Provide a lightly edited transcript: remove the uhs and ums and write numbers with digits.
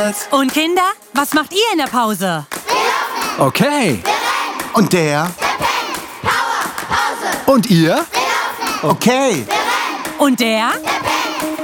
McDonald's. Und Kinder, was macht ihr in der Pause? Okay. Und der? Und ihr? Okay. Und der?